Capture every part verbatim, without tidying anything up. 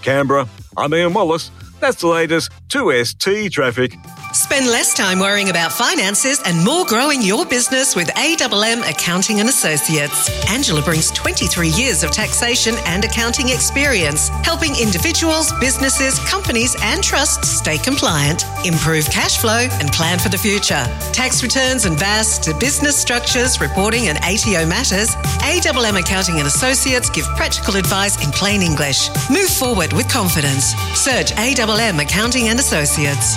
Canberra, I'm Ian Wallace. That's the latest two S T traffic. Spend less time worrying about finances and more growing your business with A M M Accounting and Associates. Angela brings twenty-three years of taxation and accounting experience, helping individuals, businesses, companies and trusts stay compliant, improve cash flow and plan for the future. Tax returns and V A S to business structures, reporting and A T O matters, A M M Accounting and Associates give practical advice in plain English. Move forward with confidence. Search A M M Accounting and Associates.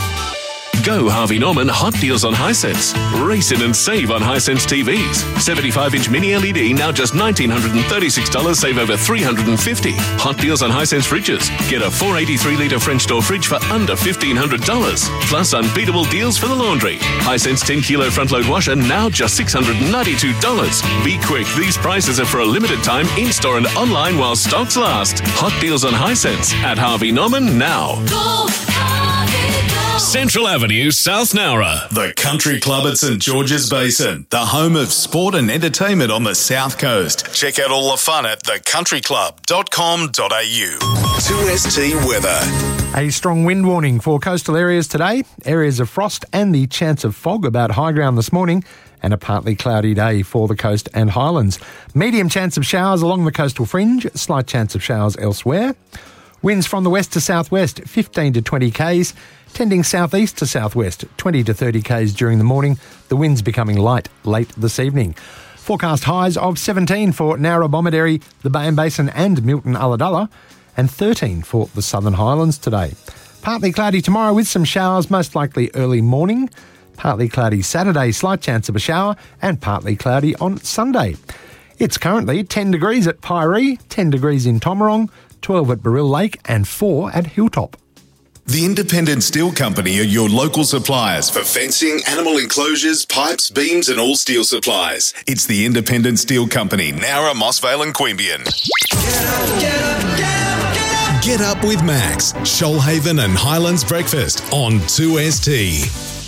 Go Harvey Norman Hot Deals on Hisense. Race in and save on Hisense T Vs. seventy-five inch mini L E D now just one thousand nine hundred thirty-six dollars, save over three hundred fifty dollars. Hot Deals on Hisense fridges. Get a four eighty-three litre French door fridge for under fifteen hundred dollars. Plus unbeatable deals for the laundry. Hisense ten kilo front load washer now just six hundred ninety-two dollars. Be quick, these prices are for a limited time in-store and online while stocks last. Hot Deals on Hisense at Harvey Norman now. Go, Harvey, go. Central Avenue, South Nowra. The Country Club at St George's Basin, the home of sport and entertainment on the South Coast. Check out all the fun at the country club dot com dot a u. two S T weather. A strong wind warning for coastal areas today. Areas of frost and the chance of fog about high ground this morning, and a partly cloudy day for the coast and highlands. Medium chance of showers along the coastal fringe, slight chance of showers elsewhere. Winds from the west to southwest, fifteen to twenty k's, tending southeast to southwest, twenty to thirty k's during the morning. The winds becoming light late this evening. Forecast highs of seventeen for Nowra, Bomaderry, the Bay and Basin and Milton Ulladulla, and thirteen for the Southern Highlands today. Partly cloudy tomorrow with some showers, most likely early morning. Partly cloudy Saturday, slight chance of a shower, and partly cloudy on Sunday. It's currently ten degrees at Piree, ten degrees in Tomarong, twelve at Baril Lake and four at Hilltop. The Independent Steel Company are your local suppliers for fencing, animal enclosures, pipes, beams and all steel supplies. It's the Independent Steel Company, Nowra, Mossvale and Queanbeyan. Get up, get up, get up, get up. Get up with Max, Shoalhaven and Highlands Breakfast on two S T.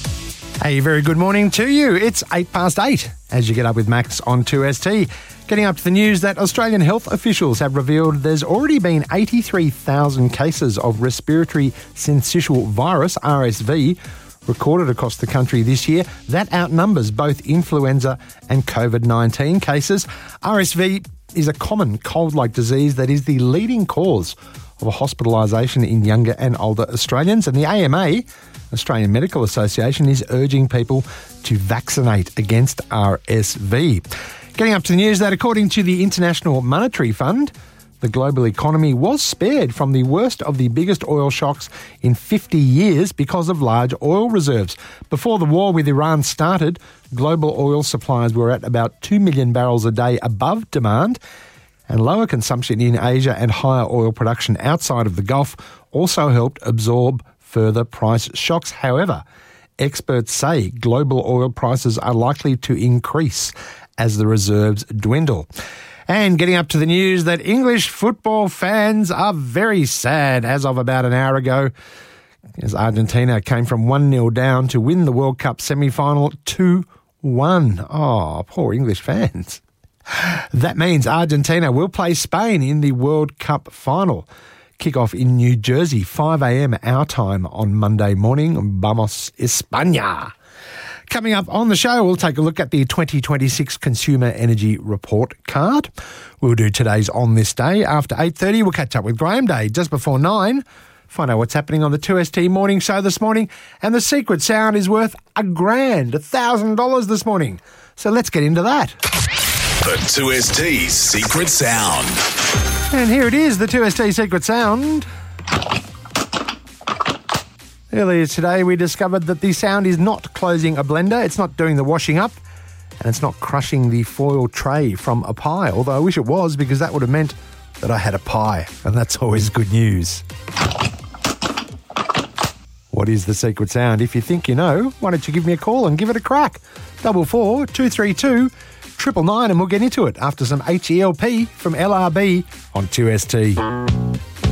A very good morning to you. It's eight past eight as you get up with Max on two S T. Getting up to the news that Australian health officials have revealed there's already been eighty-three thousand cases of respiratory syncytial virus, R S V, recorded across the country this year. That outnumbers both influenza and COVID nineteen cases. R S V is a common cold-like disease that is the leading cause of a hospitalisation in younger and older Australians, and the A M A, Australian Medical Association, is urging people to vaccinate against R S V. Getting up to the news that according to the International Monetary Fund, the global economy was spared from the worst of the biggest oil shocks in fifty years because of large oil reserves. Before the war with Iran started, global oil supplies were at about two million barrels a day above demand, and lower consumption in Asia and higher oil production outside of the Gulf also helped absorb further price shocks. However, experts say global oil prices are likely to increase as the reserves dwindle. And getting up to the news that English football fans are very sad as of about an hour ago, as Argentina came from one nil down to win the World Cup semi-final two one. Oh, poor English fans. That means Argentina will play Spain in the World Cup final. Kick-off in New Jersey, five a.m. our time on Monday morning. Vamos España. Coming up on the show, we'll take a look at the twenty twenty-six Consumer Energy Report card. We'll do today's On This Day. After eight thirty, we'll catch up with Graham Day just before nine. Find out what's happening on the two S T Morning Show this morning. And the secret sound is worth a grand, a thousand dollars this morning. So let's get into that. The two S T's Secret Sound. And here it is, the two S T Secret Sound. Earlier today, we discovered that the sound is not closing a blender, it's not doing the washing up, and it's not crushing the foil tray from a pie, although I wish it was, because that would have meant that I had a pie, and that's always good news. What is the secret sound? If you think you know, why don't you give me a call and give it a crack? Double four, two three two, triple nine, and we'll get into it after some H E L P from L R B on two S T.